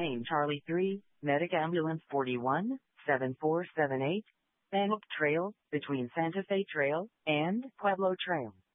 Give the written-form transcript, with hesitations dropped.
maintain Charlie 3, Medic Ambulance 41, 7478, Bannock Trail, between Santa Fe Trail and Pueblo Trail.